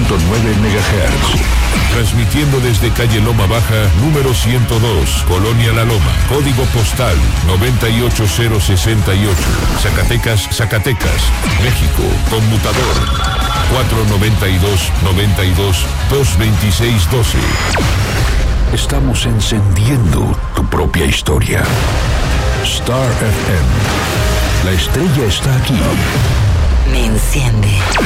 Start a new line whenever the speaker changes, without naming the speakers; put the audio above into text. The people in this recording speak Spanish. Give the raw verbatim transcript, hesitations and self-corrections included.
punto nueve megahertz.
Transmitiendo desde calle Loma Baja, número ciento dos, Colonia La Loma, código postal noventa y ocho cero sesenta y ocho, Zacatecas, Zacatecas, México, conmutador cuatro noventa y dos, noventa y dos, dos veintiséis doce.
Estamos encendiendo tu propia historia. Star F M. La estrella está aquí.
Me enciende.